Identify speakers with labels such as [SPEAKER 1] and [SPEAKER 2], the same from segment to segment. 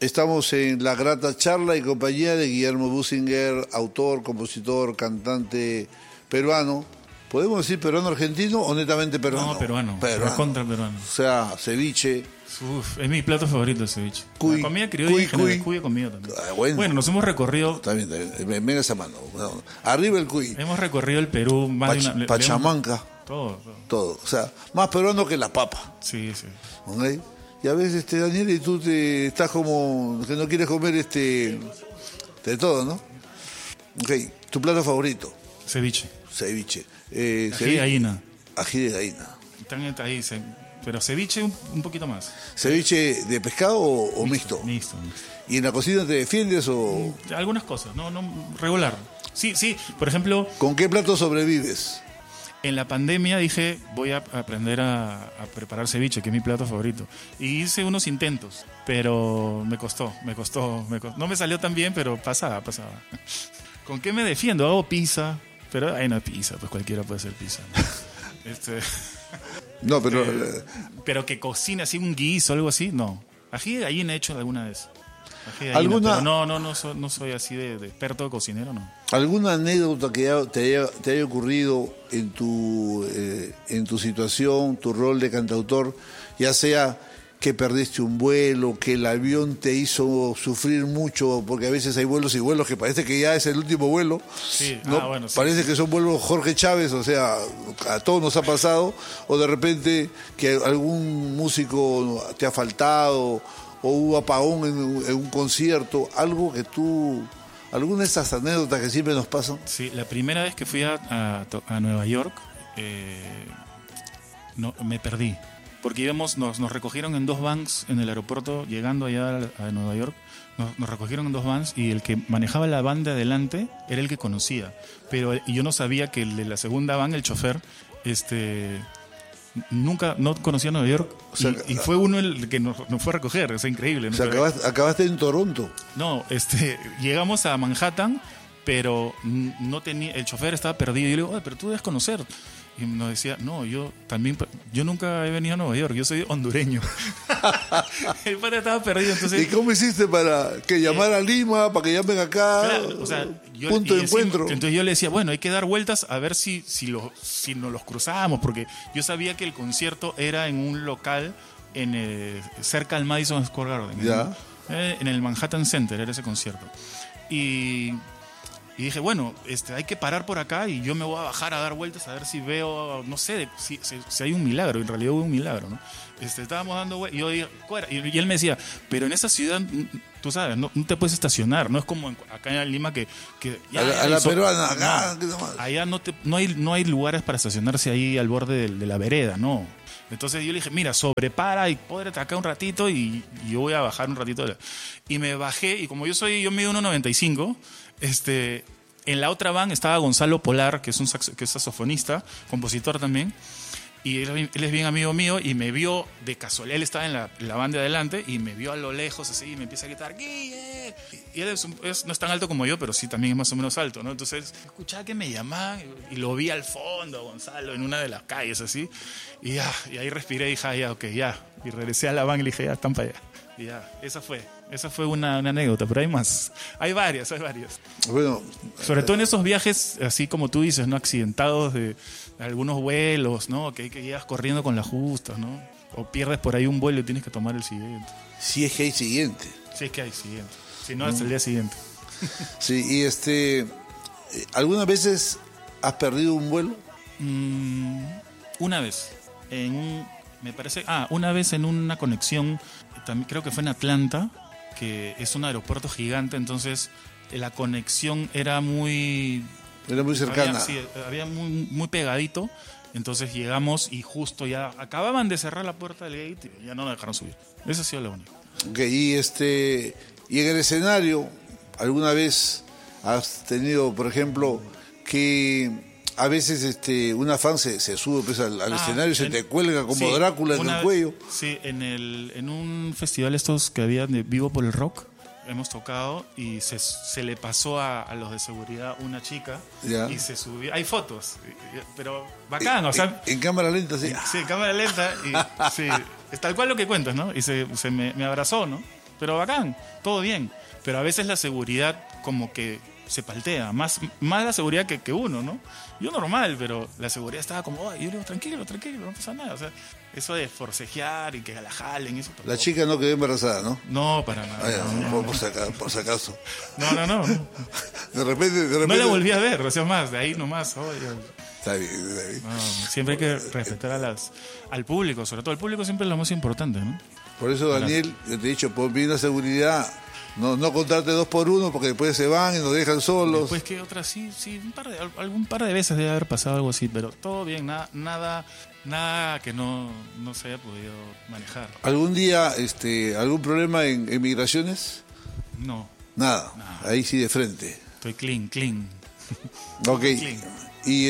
[SPEAKER 1] Estamos en la grata charla y compañía de Guillermo Businger, autor, compositor, cantante peruano. ¿Podemos decir peruano-argentino o netamente peruano?
[SPEAKER 2] No, peruano. Contra peruano.
[SPEAKER 1] O sea, ceviche.
[SPEAKER 2] Uf, es mi plato favorito el ceviche.
[SPEAKER 1] Cuy,
[SPEAKER 2] la comida criolla en general, cuy he comido también. Bueno, nos hemos recorrido...
[SPEAKER 1] Está bien. Venga esa mano. No. Arriba el cuy.
[SPEAKER 2] Hemos recorrido el Perú más de una...
[SPEAKER 1] Pachamanca. Todo. O sea, más peruano que la papa.
[SPEAKER 2] Sí.
[SPEAKER 1] ¿Okay? Y a veces, Daniel, y tú te estás como que no quieres comer de todo, ¿no? Ok, tu plato favorito.
[SPEAKER 2] Ceviche.
[SPEAKER 1] Ají
[SPEAKER 2] de gallina.
[SPEAKER 1] Ají de gallina.
[SPEAKER 2] Están ahí, pero ceviche un poquito más.
[SPEAKER 1] ¿Ceviche de pescado o mixto?
[SPEAKER 2] Mixto.
[SPEAKER 1] ¿Y en la cocina te defiendes o...?
[SPEAKER 2] Algunas cosas, no regular. Sí, por ejemplo...
[SPEAKER 1] ¿Con qué plato sobrevives?
[SPEAKER 2] En la pandemia dije, voy a aprender a preparar ceviche, que es mi plato favorito. Y hice unos intentos, pero me costó. No me salió tan bien, pero pasaba. ¿Con qué me defiendo? Hago pizza, pero no es pizza, pues cualquiera puede hacer pizza, ¿no?
[SPEAKER 1] No, pero...
[SPEAKER 2] pero que cocine así un guiso o algo así, no. Ají de gallina he hecho alguna vez.
[SPEAKER 1] ¿Alguna?
[SPEAKER 2] Pero no soy así de experto cocinero, no.
[SPEAKER 1] ¿Alguna anécdota que te haya ocurrido en tu situación, tu rol de cantautor, ya sea que perdiste un vuelo, que el avión te hizo sufrir mucho, porque a veces hay vuelos y vuelos que parece que ya es el último vuelo,
[SPEAKER 2] sí.
[SPEAKER 1] ¿no?
[SPEAKER 2] Bueno, sí,
[SPEAKER 1] parece que son vuelos Jorge Chávez, o sea, a todos nos ha pasado, o de repente que algún músico te ha faltado, o hubo apagón en un concierto, algo que alguna de esas anécdotas que siempre nos pasan.
[SPEAKER 2] Sí, la primera vez que fui a Nueva York, me perdí. Porque nos recogieron en 2 vans en el aeropuerto, llegando allá a Nueva York. Nos recogieron en 2 vans y el que manejaba la van de adelante era el que conocía. Pero yo no sabía que el de la segunda van, el chofer, nunca no conocía Nueva York, o sea, y fue uno el que nos fue a recoger. Es increíble, ¿no?
[SPEAKER 1] O sea, acabaste en Toronto.
[SPEAKER 2] No, llegamos a Manhattan, pero no tenía, el chofer estaba perdido. Y yo le digo, pero tú debes conocer. Y nos decía, no, yo nunca he venido a Nueva York, yo soy hondureño. El padre estaba perdido, entonces...
[SPEAKER 1] ¿Y cómo hiciste para llamar a Lima, para que llamen acá?
[SPEAKER 2] Claro, o sea,
[SPEAKER 1] punto de encuentro.
[SPEAKER 2] Entonces yo le decía, bueno, hay que dar vueltas a ver si nos los cruzábamos, porque yo sabía que el concierto era en un local cerca al Madison Square Garden,
[SPEAKER 1] ¿ya?
[SPEAKER 2] En el Manhattan Center era ese concierto. Y dije, bueno, hay que parar por acá y yo me voy a bajar a dar vueltas a ver si veo, no sé, si hay un milagro. En realidad hubo un milagro, ¿no? Estábamos dando vueltas y yo dije, y él me decía, pero en esa ciudad, tú sabes, no te puedes estacionar, no es como acá en Lima que
[SPEAKER 1] a la peruana, acá,
[SPEAKER 2] allá no hay lugares para estacionarse ahí al borde de la vereda, no. Entonces yo le dije, mira, sobrepara y pódrete acá un ratito y yo voy a bajar un ratito. Y me bajé y como yo mido 1.95, en la otra van estaba Gonzalo Polar, que es saxofonista, compositor también, y él es bien amigo mío y me vio de casualidad. Él estaba en la van de adelante y me vio a lo lejos así y me empieza a gritar, ¡Guille! Y él no es tan alto como yo, pero sí también es más o menos alto, ¿no? Entonces escuchaba que me llamaban y lo vi al fondo, Gonzalo, en una de las calles así, y ahí respiré y dije, ya, ok, ya. Y regresé a la van y le dije, ya, están para allá. Y ya, esa fue una anécdota, pero hay más. Hay varias.
[SPEAKER 1] Bueno,
[SPEAKER 2] sobre todo en esos viajes, así como tú dices, ¿no? Accidentados de algunos vuelos, ¿no? Que llegas corriendo con las justas, ¿no? O pierdes por ahí un vuelo y tienes que tomar el siguiente.
[SPEAKER 1] Si es que hay siguiente.
[SPEAKER 2] Si es que hay siguiente. Si no, hasta el día siguiente.
[SPEAKER 1] Sí, y ¿algunas veces has perdido un vuelo?
[SPEAKER 2] Una vez. Una vez en una conexión, también creo que fue en Atlanta, que es un aeropuerto gigante, entonces la conexión era muy
[SPEAKER 1] cercana.
[SPEAKER 2] Había muy, muy pegadito, entonces llegamos y justo ya acababan de cerrar la puerta del gate y ya no nos dejaron subir. Esa ha sido la única.
[SPEAKER 1] Okay, y en el escenario, ¿alguna vez has tenido, por ejemplo, que a veces una fan se sube pues, al escenario y se te cuelga como Drácula en el cuello?
[SPEAKER 2] Sí, en un festival estos que había de Vivo por el Rock, hemos tocado y se le pasó a los de seguridad una chica, ¿ya? Y se subió. Hay fotos, pero bacán, o sea...
[SPEAKER 1] En cámara lenta, sí.
[SPEAKER 2] Sí, en cámara lenta, y sí, es tal cual lo que cuentas, ¿no? Y me abrazó, ¿no? pero bacán, todo bien. Pero a veces la seguridad como que se paltea, más la seguridad que uno, ¿no? Yo normal, pero la seguridad estaba como, yo le digo, tranquilo, no pasa nada. O sea, eso de forcejear y que la jalen, eso.
[SPEAKER 1] La chica no quedó embarazada, ¿no?
[SPEAKER 2] No, para nada.
[SPEAKER 1] Por si acaso.
[SPEAKER 2] No.
[SPEAKER 1] De repente.
[SPEAKER 2] No la volví a ver, o sea, más, de ahí nomás.
[SPEAKER 1] Está bien.
[SPEAKER 2] No, siempre hay que respetar al público, sobre todo el público siempre es lo más importante, ¿no?
[SPEAKER 1] Por eso, Daniel, yo te he dicho, pon bien la seguridad, no contarte 2 por 1 porque después se van y nos dejan solos.
[SPEAKER 2] Después que otras sí, algún par de veces debe haber pasado algo así, pero todo bien, nada que no se haya podido manejar.
[SPEAKER 1] ¿Algún día algún problema en migraciones?
[SPEAKER 2] No.
[SPEAKER 1] Nada, ahí sí de frente.
[SPEAKER 2] Estoy clean.
[SPEAKER 1] Ok.
[SPEAKER 2] Clean.
[SPEAKER 1] Y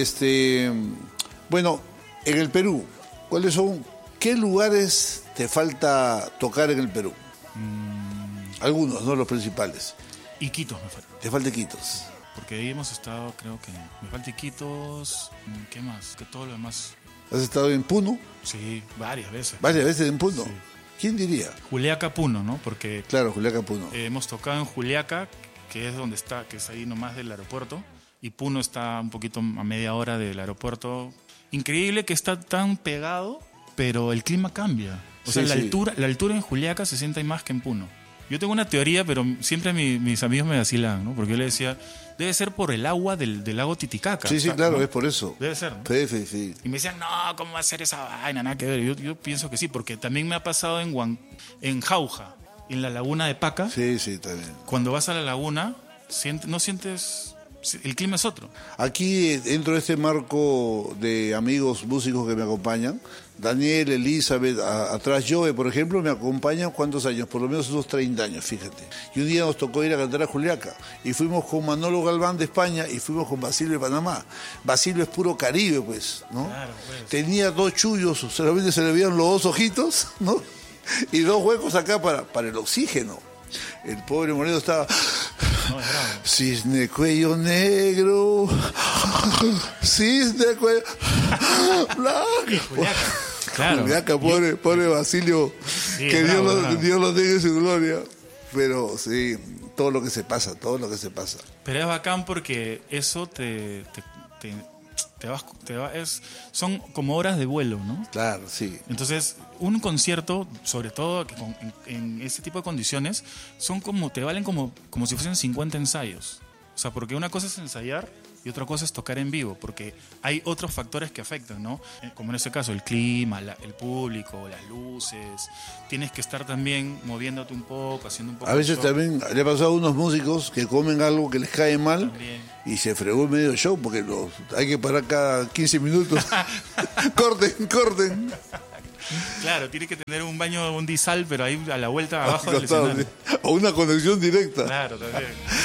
[SPEAKER 1] bueno, en el Perú, qué lugares te falta tocar en el Perú? Algunos, no los principales.
[SPEAKER 2] Iquitos me falta.
[SPEAKER 1] Te falta Iquitos.
[SPEAKER 2] Porque ahí hemos estado, creo que me falta Iquitos, ¿qué más? Que todo lo demás.
[SPEAKER 1] ¿Has estado en Puno?
[SPEAKER 2] Sí, varias veces.
[SPEAKER 1] ¿Varias veces en Puno?
[SPEAKER 2] Sí.
[SPEAKER 1] ¿Quién diría?
[SPEAKER 2] Juliaca, Puno, ¿no? Porque
[SPEAKER 1] Claro, Juliaca, Puno.
[SPEAKER 2] hemos tocado en Juliaca, que es donde está, que es ahí nomás del aeropuerto, y Puno está un poquito a media hora del aeropuerto. Increíble que está tan pegado, pero el clima cambia. O sea, la altura en Juliaca se siente más que en Puno. Yo tengo una teoría, pero siempre mis amigos me vacilan, ¿no? Porque yo le decía, debe ser por el agua del lago Titicaca.
[SPEAKER 1] Sí,
[SPEAKER 2] o sea,
[SPEAKER 1] claro,
[SPEAKER 2] ¿no?
[SPEAKER 1] es por eso.
[SPEAKER 2] Debe ser, ¿no?
[SPEAKER 1] Sí.
[SPEAKER 2] Y me decían, no, ¿cómo va a ser esa vaina? Nada que ver. Yo pienso que sí, porque también me ha pasado en Jauja, en la laguna de Paca.
[SPEAKER 1] Sí, también.
[SPEAKER 2] Cuando vas a la laguna, no sientes... El clima es otro.
[SPEAKER 1] Aquí, dentro de este marco de amigos músicos que me acompañan, Daniel, Elizabeth, atrás Joe, por ejemplo, me acompañan ¿cuántos años? Por lo menos unos 30 años, fíjate. Y un día nos tocó ir a cantar a Juliaca. Y fuimos con Manolo Galván de España y fuimos con Basilio de Panamá. Basilio es puro Caribe, pues, ¿no?
[SPEAKER 2] Claro, pues.
[SPEAKER 1] Tenía 2 chullos, solamente se le veían los 2 ojitos, ¿no? Y 2 huecos acá para el oxígeno. El pobre Moreno estaba...
[SPEAKER 2] No, es bravo.
[SPEAKER 1] Cisne cuello negro, cisne cuello blanco.
[SPEAKER 2] Juliaca. Claro.
[SPEAKER 1] Juliaca, pobre Basilio,
[SPEAKER 2] Sí,
[SPEAKER 1] que
[SPEAKER 2] bravo.
[SPEAKER 1] Dios lo tenga en su gloria. Pero sí, todo lo que se pasa.
[SPEAKER 2] Pero es bacán porque eso son como horas de vuelo, ¿no?
[SPEAKER 1] Claro, sí.
[SPEAKER 2] Entonces, un concierto, sobre todo en ese tipo de condiciones, te valen como si fuesen 50 ensayos. O sea, porque una cosa es ensayar y otra cosa es tocar en vivo, porque hay otros factores que afectan, ¿no? Como en este caso, el clima, el público, las luces. Tienes que estar también moviéndote un poco, haciendo un poco
[SPEAKER 1] A veces
[SPEAKER 2] de show.
[SPEAKER 1] también le ha pasado a unos músicos que comen algo que les cae mal
[SPEAKER 2] También.
[SPEAKER 1] y se fregó el medio show porque hay que parar cada 15 minutos. corten.
[SPEAKER 2] Claro, tiene que tener un disal, pero ahí a la vuelta abajo del
[SPEAKER 1] Costado,
[SPEAKER 2] escenario.
[SPEAKER 1] sí. O una conexión directa.
[SPEAKER 2] Claro, también.